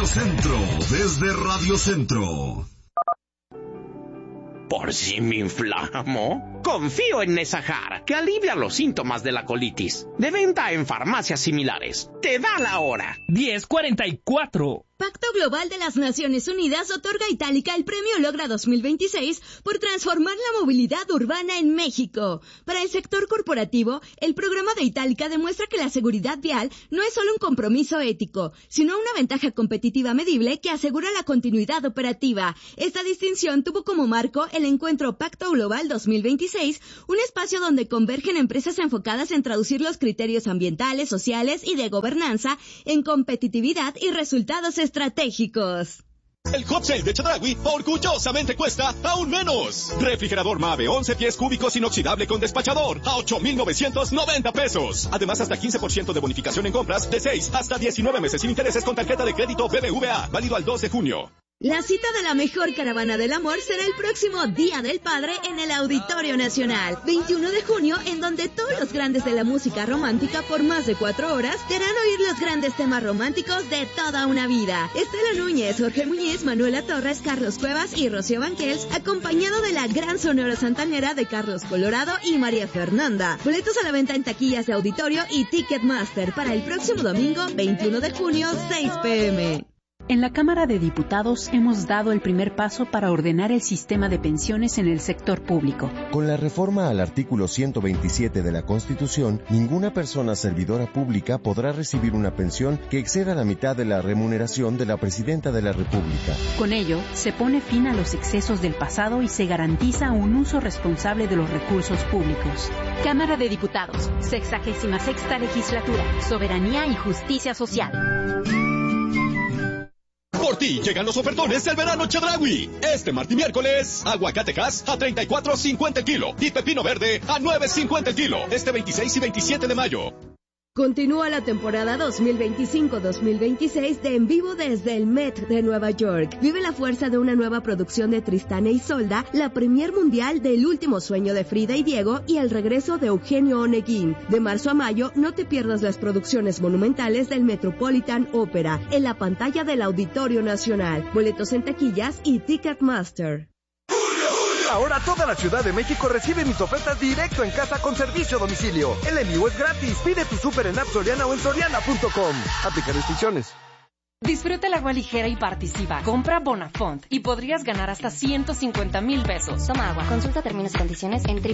Radio Centro, desde Radio Centro. ¿Por si me inflamo? Confío en Nesajar, que alivia los síntomas de la colitis. De venta en farmacias similares. Te da la hora. 10:44. Pacto Global de las Naciones Unidas otorga a Itálica el Premio Logra 2026 por transformar la movilidad urbana en México. Para el sector corporativo, el programa de Itálica demuestra que la seguridad vial no es solo un compromiso ético, sino una ventaja competitiva medible que asegura la continuidad operativa. Esta distinción tuvo como marco el encuentro Pacto Global 2026, un espacio donde convergen empresas enfocadas en traducir los criterios ambientales, sociales y de gobernanza en competitividad y resultados estratégicos. El hot sale de Chedraui orgullosamente cuesta aún menos. Refrigerador Mave 11 pies cúbicos inoxidable con despachador a 8,990 pesos. Además, hasta 15% de bonificación en compras de 6 hasta 19 meses sin intereses con tarjeta de crédito BBVA. Válido al 2 de junio. La cita de la mejor caravana del amor será el próximo Día del Padre en el Auditorio Nacional, 21 de junio, en donde todos los grandes de la música romántica por más de 4 horas te harán oír los grandes temas románticos de toda una vida. Estela Núñez, Jorge Muñiz, Manuela Torres, Carlos Cuevas y Rocío Banquels, acompañado de la gran sonora santanera de Carlos Colorado y María Fernanda. Boletos a la venta en taquillas de Auditorio y Ticketmaster para el próximo domingo, 21 de junio, 6 p.m. En la Cámara de Diputados hemos dado el primer paso para ordenar el sistema de pensiones en el sector público. Con la reforma al artículo 127 de la Constitución, ninguna persona servidora pública podrá recibir una pensión que exceda la mitad de la remuneración de la Presidenta de la República. Con ello, se pone fin a los excesos del pasado y se garantiza un uso responsable de los recursos públicos. Cámara de Diputados, 66ª Legislatura, Soberanía y Justicia Social. Por ti llegan los ofertones del verano Chedraui. Este martes y miércoles, aguacatejas a 34.50 el kilo y pepino verde a 9.50 el kilo. Este 26 y 27 de mayo. Continúa la temporada 2025-2026 de En Vivo desde el Met de Nueva York. Vive la fuerza de una nueva producción de Tristán e Isolda, la premier mundial de El último sueño de Frida y Diego y el regreso de Eugenio Oneguín. De marzo a mayo, no te pierdas las producciones monumentales del Metropolitan Opera en la pantalla del Auditorio Nacional. Boletos en taquillas y Ticketmaster. Ahora toda la Ciudad de México recibe mis ofertas directo en casa con servicio a domicilio. El envío es gratis. Pide tu súper en App Soriana o en soriana.com. Aplica restricciones. Disfruta el agua ligera y participa. Compra Bonafont y podrías ganar hasta 150,000 pesos. Toma agua. Consulta términos y condiciones en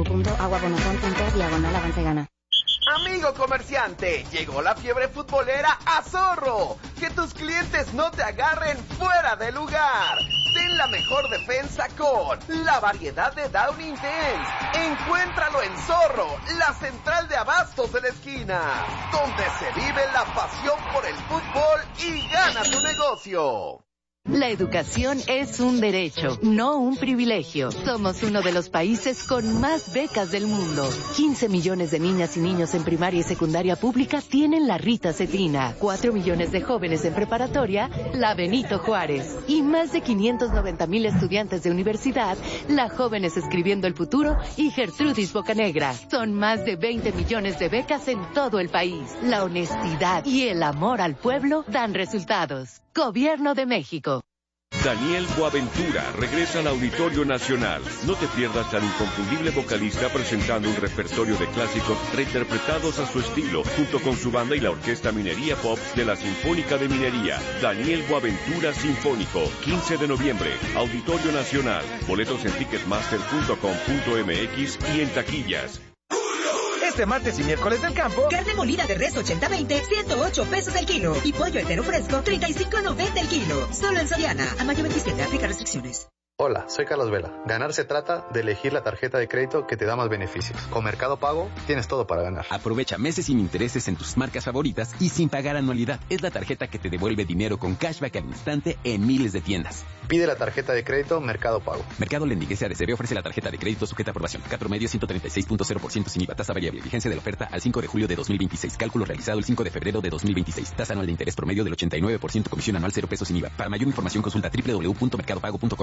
www.aguabonafont.diagonal-avance-gana. Amigo comerciante, llegó la fiebre futbolera a Zorro. Que tus clientes no te agarren fuera de lugar. Ten la mejor defensa con la variedad de Downy Intense. Encuéntralo en Zorro, la central de abastos de la esquina, donde se vive la pasión por el fútbol y gana tu negocio. La educación es un derecho, no un privilegio. Somos uno de los países con más becas del mundo. 15 millones de niñas y niños en primaria y secundaria pública tienen la Rita Cetrina. 4 millones de jóvenes en preparatoria, la Benito Juárez. Y más de 590,000 estudiantes de universidad, la Jóvenes Escribiendo el Futuro y Gertrudis Bocanegra. Son más de 20 millones de becas en todo el país. La honestidad y el amor al pueblo dan resultados. Gobierno de México. Daniel Boaventura regresa al Auditorio Nacional. No te pierdas al inconfundible vocalista presentando un repertorio de clásicos reinterpretados a su estilo, junto con su banda y la Orquesta Minería Pop de la Sinfónica de Minería. Daniel Boaventura Sinfónico, 15 de noviembre, Auditorio Nacional. Boletos en ticketmaster.com.mx y en taquillas. Este martes y miércoles del campo, carne molida de res 80-20, 108 pesos el kilo. Y pollo entero fresco, 35.90 el kilo. Solo en Soriana. A mayo 27, aplica restricciones. Hola, soy Carlos Vela. Ganar se trata de elegir la tarjeta de crédito que te da más beneficios. Con Mercado Pago tienes todo para ganar. Aprovecha meses sin intereses en tus marcas favoritas y sin pagar anualidad. Es la tarjeta que te devuelve dinero con cashback al instante en miles de tiendas. Pide la tarjeta de crédito Mercado Pago. Mercado Lending S.A.D.C.B. ofrece la tarjeta de crédito sujeta a aprobación. CAT promedio 136.0% sin IVA. Tasa variable. Vigencia de la oferta al 5 de julio de 2026. Cálculo realizado el 5 de febrero de 2026. Tasa anual de interés promedio del 89%. Comisión anual 0 pesos sin IVA. Para mayor información consulta www.mercadopago.com.mx.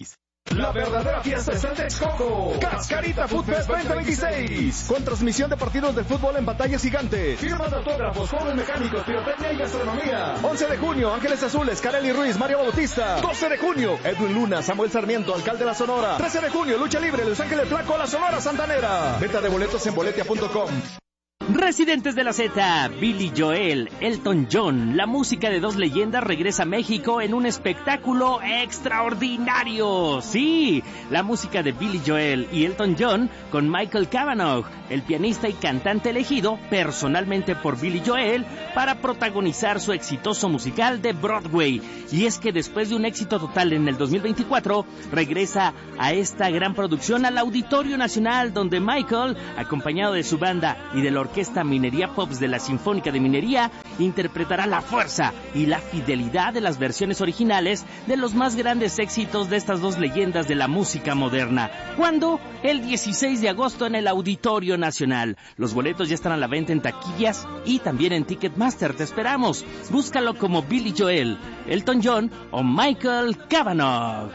La verdadera fiesta está en Texcoco. Cascarita Food Fest 2026. Con transmisión de partidos de fútbol en pantallas gigantes. Firmas de autógrafos, juegos mecánicos, pirotecnia y gastronomía. 11 de junio, Ángeles Azules, Kareli Ruiz, Mario Bautista. 12 de junio, Edwin Luna, Samuel Sarmiento, alcalde de la Sonora. 13 de junio, Lucha Libre, Los Ángeles Flaco, la Sonora Santanera. Venta de boletos en boletia.com. Residentes de la Z, Billy Joel, Elton John, la música de dos leyendas regresa a México en un espectáculo extraordinario. Sí, la música de Billy Joel y Elton John con Michael Cavanaugh, el pianista y cantante elegido personalmente por Billy Joel para protagonizar su exitoso musical de Broadway. Y es que después de un éxito total en el 2024, regresa a esta gran producción al Auditorio Nacional, donde Michael, acompañado de su banda y de la Orquesta Minería Pops de la Sinfónica de Minería, interpretará la fuerza y la fidelidad de las versiones originales de los más grandes éxitos de estas dos leyendas de la música moderna. ¿Cuándo? El 16 de agosto en el Auditorio Nacional. Los boletos ya están a la venta en taquillas y también en Ticketmaster. Te esperamos. Búscalo como Billy Joel, Elton John o Michael Cavanaugh.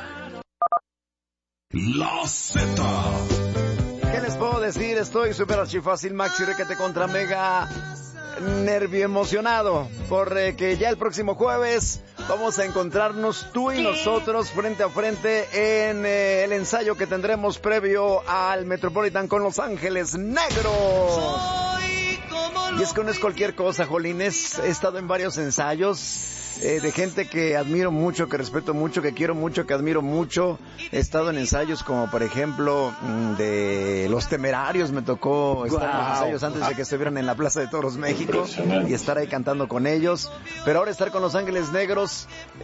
La Z. ¿Qué les puedo decir? Estoy súper archifácil, Maxi Requete contra Mega nervio emocionado porque ya el próximo jueves vamos a encontrarnos tú y nosotros frente a frente en el ensayo que tendremos previo al Metropolitan con Los Ángeles Negros. Y es que no es cualquier cosa, Jolines. He estado en varios ensayos de gente que admiro mucho, que respeto mucho, que quiero mucho, que admiro mucho. He estado en ensayos como, por ejemplo, de Los Temerarios. Me tocó estar en los ensayos antes de que estuvieran en la Plaza de Toros México y estar ahí cantando con ellos. Pero ahora estar con Los Ángeles Negros,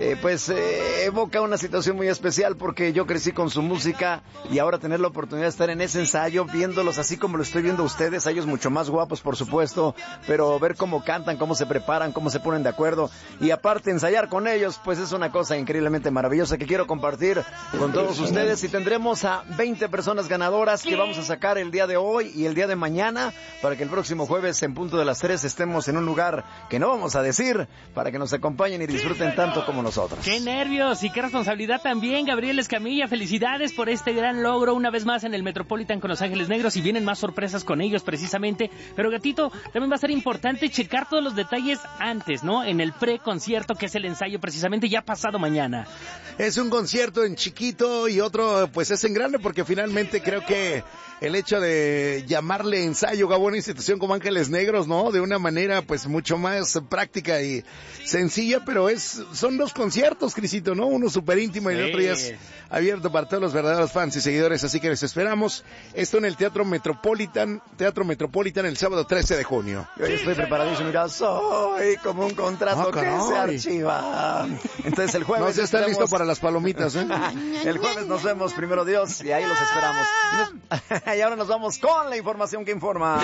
evoca una situación muy especial porque yo crecí con su música y ahora tener la oportunidad de estar en ese ensayo, viéndolos así como lo estoy viendo a ustedes, a ellos mucho más guapos, por supuesto, pero ver cómo cantan, cómo se preparan, cómo se ponen de acuerdo y aparte ensayar con ellos, pues es una cosa increíblemente maravillosa que quiero compartir con todos ustedes. Y tendremos a 20 personas ganadoras que vamos a sacar el día de hoy y el día de mañana para que el próximo jueves en punto de las 3 estemos en un lugar que no vamos a decir, para que nos acompañen y disfruten tanto como nosotros. ¡Qué nervios! Y qué responsabilidad también, Gabriel Escamilla. Felicidades por este gran logro una vez más en el Metropolitan con Los Ángeles Negros y vienen más sorpresas con ellos precisamente. Pero Gatito, también va a ser importante checar todos los detalles antes, ¿no? En el pre-concierto, que es el ensayo precisamente ya pasado mañana. Es un concierto en chiquito y otro pues es en grande, porque finalmente creo que el hecho de llamarle ensayo a una institución como Ángeles Negros, ¿no? De una manera pues mucho más práctica y sencilla, pero son dos conciertos, Crisito, ¿no? Uno súper íntimo y el otro ya es abierto para todos los verdaderos fans y seguidores, así que les esperamos. Esto en el Teatro Metropolitan el sábado 13 de junio. Yo estoy preparadísimo, mira, soy como un contrato que se archiva. Entonces el jueves... No se está listo para las palomitas, ¿eh? El jueves nos vemos, primero Dios, y ahí los esperamos. Y ahora nos vamos con la información que informa.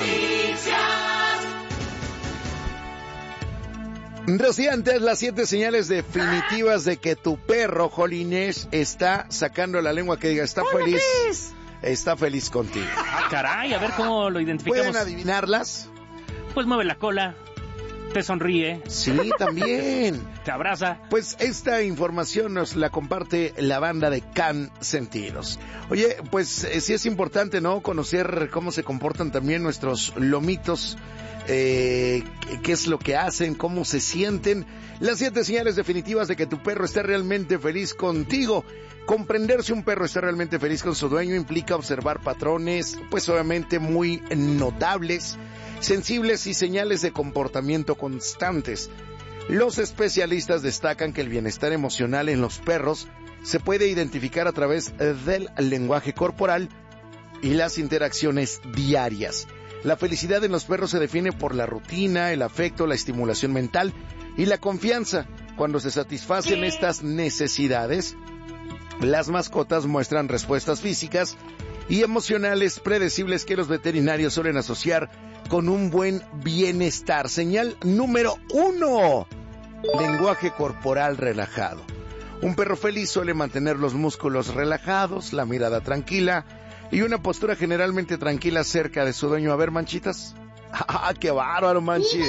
Recientes las 7 señales definitivas de que tu perro, Jolines, está sacando la lengua, que diga, está feliz. Está feliz contigo. Ah, caray, a ver cómo lo identificamos. ¿Pueden adivinarlas? Pues mueve la cola, te sonríe. Sí, también. Te abraza. Pues esta información nos la comparte la banda de Can Sentidos. Oye, pues sí es importante, ¿no? Conocer cómo se comportan también nuestros lomitos, qué es lo que hacen, cómo se sienten. Las 7 señales definitivas de que tu perro está realmente feliz contigo. Comprender si un perro está realmente feliz con su dueño implica observar patrones, pues obviamente muy notables, sensibles y señales de comportamiento constantes. Los especialistas destacan que el bienestar emocional en los perros se puede identificar a través del lenguaje corporal y las interacciones diarias. La felicidad en los perros se define por la rutina, el afecto, la estimulación mental y la confianza. Cuando se satisfacen estas necesidades, las mascotas muestran respuestas físicas y emocionales predecibles que los veterinarios suelen asociar con un buen bienestar. Señal número 1, lenguaje corporal relajado. Un perro feliz suele mantener los músculos relajados, la mirada tranquila y una postura generalmente tranquila cerca de su dueño. A ver, Manchitas. ¡Ah, qué bárbaro, Manchi!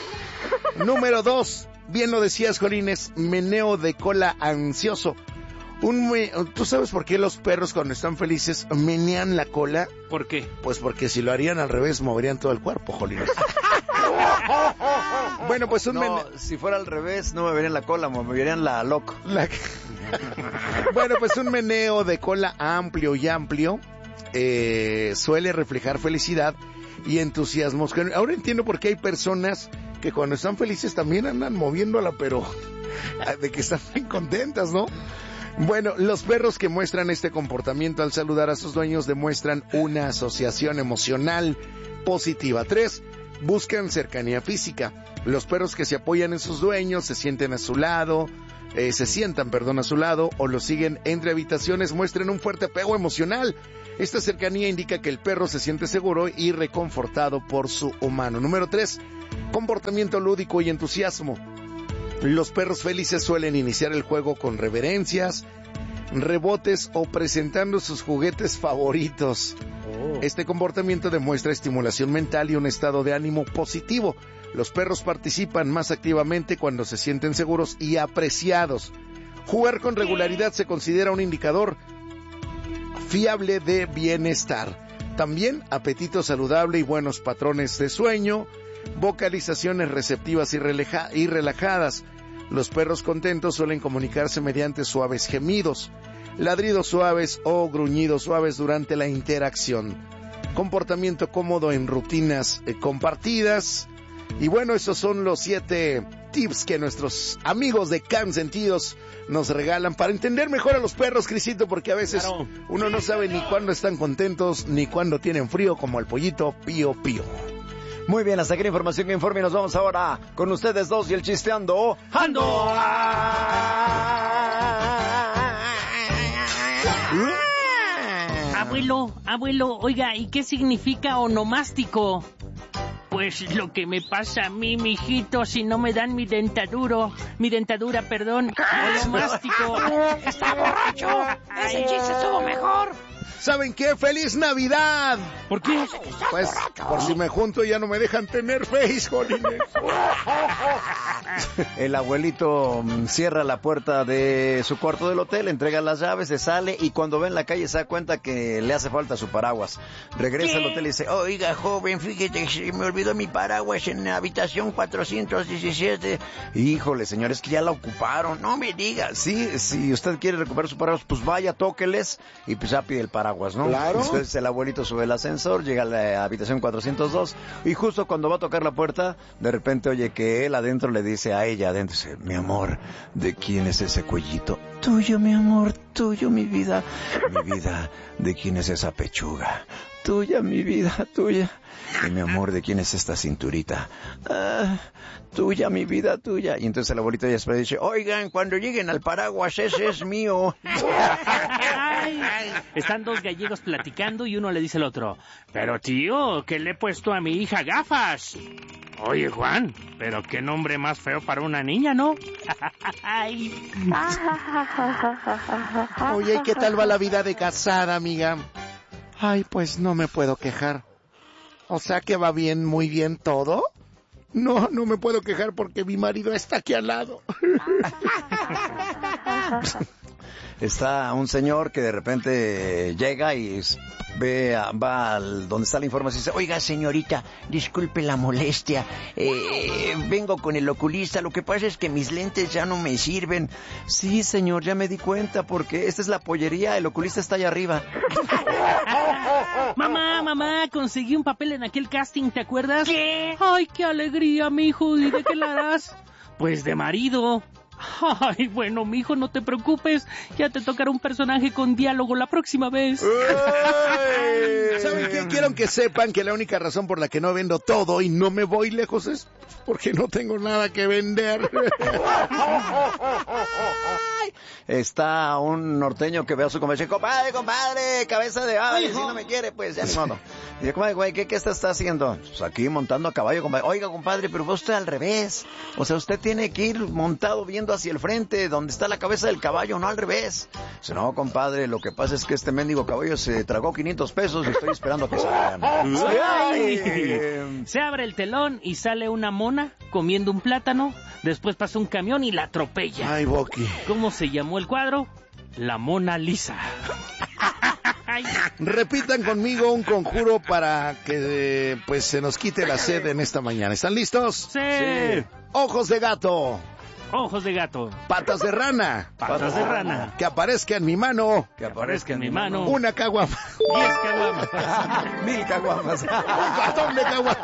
No. Número 2, bien lo decías, Jolines, meneo de cola ansioso. ¿Tú sabes por qué los perros cuando están felices menean la cola? ¿Por qué? Pues porque si lo harían al revés, moverían todo el cuerpo, jolines. Bueno, pues si fuera al revés, no moverían la cola, moverían la loco. Bueno, pues un meneo de cola amplio suele reflejar felicidad y entusiasmo. Ahora entiendo por qué hay personas que cuando están felices también andan moviéndola, pero de que están muy contentas, ¿no? Bueno, los perros que muestran este comportamiento al saludar a sus dueños demuestran una asociación emocional positiva. 3, buscan cercanía física. Los perros que se apoyan en sus dueños, se sientan a su lado o los siguen entre habitaciones, muestran un fuerte apego emocional. Esta cercanía indica que el perro se siente seguro y reconfortado por su humano. Número 3, comportamiento lúdico y entusiasmo. Los perros felices suelen iniciar el juego con reverencias, rebotes o presentando sus juguetes favoritos. Este comportamiento demuestra estimulación mental y un estado de ánimo positivo. Los perros participan más activamente cuando se sienten seguros y apreciados. Jugar con regularidad se considera un indicador fiable de bienestar. También apetito saludable y buenos patrones de sueño, vocalizaciones receptivas y relajadas. Los perros contentos suelen comunicarse mediante suaves gemidos, ladridos suaves o gruñidos suaves durante la interacción. Comportamiento cómodo en rutinas compartidas. Y bueno, esos son los 7 tips que nuestros amigos de Can Sentidos nos regalan para entender mejor a los perros, Crisito, porque a veces uno no sabe ni cuándo están contentos ni cuándo tienen frío, como el pollito Pío Pío. Muy bien, hasta aquí la información que informe. Nos vamos ahora con ustedes dos y el chisteando. ¡Ando! Abuelo, oiga, ¿y qué significa onomástico? Pues lo que me pasa a mí, mijito, si no me dan mi dentadura, onomástico. ¡Está borracho! ¡Ese chiste estuvo mejor! ¿Saben qué? ¡Feliz Navidad! ¿Por qué? Pues, por si me junto ya no me dejan tener face, jolines. El abuelito cierra la puerta de su cuarto del hotel, entrega las llaves, se sale y cuando ve en la calle se da cuenta que le hace falta su paraguas. Regresa al hotel y dice, oiga, joven, fíjate que me olvidó mi paraguas en la habitación 417. Híjole, señor, es que ya la ocuparon. No me diga. Sí, si usted quiere recuperar su paraguas, pues vaya, tóqueles y pues ya pide el paraguas, ¿no? Claro. Entonces el abuelito sube el ascensor, llega a la habitación 402 y justo cuando va a tocar la puerta, de repente oye que él adentro le dice a ella adentro, dice, mi amor, ¿de quién es ese cuellito? Tuyo, mi amor, tuyo, mi vida, ¿de quién es esa pechuga? Tuya, mi vida, tuya. Y mi amor, ¿de quién es esta cinturita? Tuya, mi vida, tuya. Y entonces el abuelito ya espera y dice, oigan, cuando lleguen al paraguas, ese es mío. Están dos gallegos platicando y uno le dice al otro, pero tío, ¿qué le he puesto a mi hija gafas? Oye, Juan, pero qué nombre más feo para una niña, ¿no? Oye, ¿y qué tal va la vida de casada, amiga? Ay, pues no me puedo quejar. O sea que va bien, muy bien todo. No me puedo quejar porque mi marido está aquí al lado. Está un señor que de repente llega y va al donde está la información y dice, oiga señorita, disculpe la molestia, vengo con el oculista, lo que pasa es que mis lentes ya no me sirven. Sí señor, ya me di cuenta porque esta es la pollería, el oculista está allá arriba. Mamá, conseguí un papel en aquel casting, ¿te acuerdas? ¿Qué? Ay, qué alegría, mijo, ¿y de qué la harás? Pues de marido. Ay, bueno, mijo, no te preocupes. Ya te tocará un personaje con diálogo la próxima vez. ¿Saben qué? Quiero que sepan que la única razón por la que no vendo todo y no me voy lejos es porque no tengo nada que vender. Está un norteño que ve a su comercio, compadre, cabeza de ave, si no me quiere, pues ya ni modo. Dice, compadre, ¿qué está haciendo? Pues aquí montando a caballo, compadre. Oiga, compadre, pero usted al revés. O sea, usted tiene que ir montado viendo hacia el frente, donde está la cabeza del caballo, no al revés. Dice, no, compadre, lo que pasa es que este mendigo caballo se tragó 500 pesos y estoy esperando a que salgan. Se abre el telón y sale una mona comiendo un plátano. Después pasa un camión y la atropella. Ay, Boqui. ¿Cómo se llamó el cuadro? la Mona Lisa. Repitan conmigo un conjuro para que pues se nos quite la sed en esta mañana. ¿Están listos? Sí. Ojos de gato. Ojos de gato. Patas de rana. Patas de rana. Que aparezca en mi mano. Que aparezca en mi mano. Una caguama. 10 caguamas. 1000 caguamas. Un cartón de caguamas.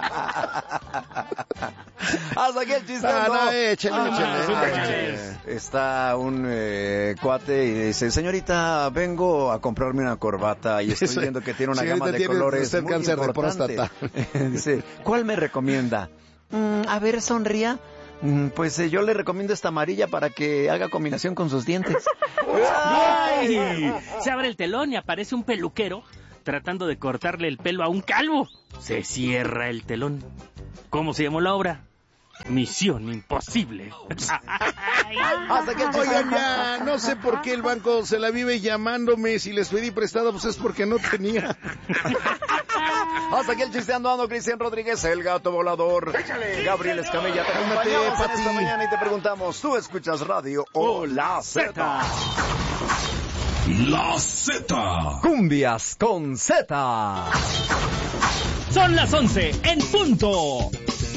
Hasta aquí el chiste. Échale. Está un cuate y dice, señorita, vengo a comprarme una corbata y estoy viendo que tiene una gama de colores muy cáncer importante. de próstata. Dice, ¿cuál me recomienda? A ver, sonría. Pues yo le recomiendo esta amarilla para que haga combinación con sus dientes. ¡Ay! Se abre el telón y aparece un peluquero tratando de cortarle el pelo a un calvo. Se cierra el telón. ¿Cómo se llamó la obra? Misión Imposible. Hasta que Oigan, ya, no sé por qué el banco se la vive llamándome. Si les pedí prestado, pues es porque no tenía. Hasta aquí el chisteando ando, Cristian Rodríguez, el gato volador. Échale. Gabriel Escamilla, te acompañamos en esta mañana y te preguntamos, ¿tú escuchas radio o la Z? La Z. Cumbias con Z. Son las 11 en punto.